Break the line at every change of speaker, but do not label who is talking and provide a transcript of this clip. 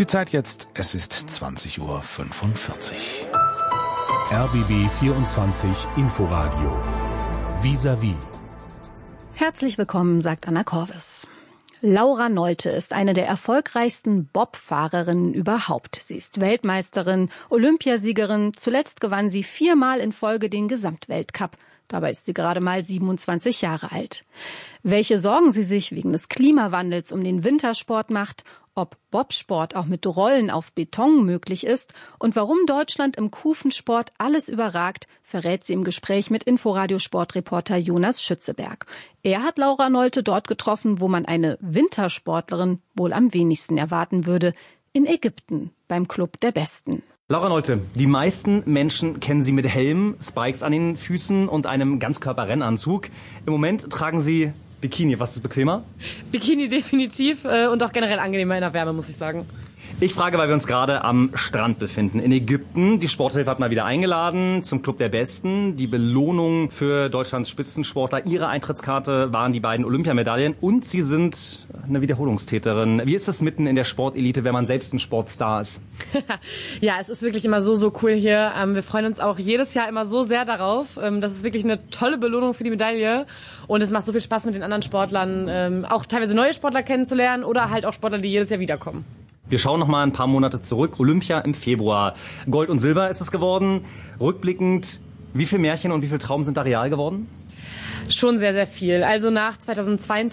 Die Zeit jetzt, es ist 20:45 Uhr.
RBB 24 Inforadio. Vis-à-vis.
Herzlich willkommen, sagt Anna Korvis. Laura Nolte ist eine der erfolgreichsten Bobfahrerinnen überhaupt. Sie ist Weltmeisterin, Olympiasiegerin. Zuletzt gewann sie 4-mal in Folge den Gesamtweltcup. Dabei ist sie gerade mal 27 Jahre alt. Welche Sorgen sie sich wegen des Klimawandels um den Wintersport macht, ob Bobsport auch mit Rollen auf Beton möglich ist und warum Deutschland im Kufensport alles überragt, verrät sie im Gespräch mit Inforadio-Sportreporter Jonas Schützeberg. Er hat Laura Nolte dort getroffen, wo man eine Wintersportlerin wohl am wenigsten erwarten würde, in Ägypten, beim Club der Besten.
Laura Nolte, die meisten Menschen kennen Sie mit Helm, Spikes an den Füßen und einem Ganzkörper-Rennanzug. Im Moment tragen Sie Bikini. Was ist bequemer?
Bikini definitiv und auch generell angenehmer in der Wärme, muss ich sagen.
Ich frage, weil wir uns gerade am Strand befinden in Ägypten. Die Sporthilfe hat mal wieder eingeladen zum Club der Besten. Die Belohnung für Deutschlands Spitzensportler, ihre Eintrittskarte waren die beiden Olympiamedaillen und sie sind eine Wiederholungstäterin. Wie ist es mitten in der Sportelite, wenn man selbst ein Sportstar ist?
Ja, es ist wirklich immer so cool hier. Wir freuen uns auch jedes Jahr immer so sehr darauf. Das ist wirklich eine tolle Belohnung für die Medaille und es macht so viel Spaß mit den anderen Sportlern, auch teilweise neue Sportler kennenzulernen oder halt auch Sportler, die jedes Jahr wiederkommen.
Wir schauen noch mal ein paar Monate zurück. Olympia im Februar. Gold und Silber ist es geworden. Rückblickend, wie viel Märchen und wie viel Traum sind da real geworden?
Schon sehr, sehr viel. Also nach 2022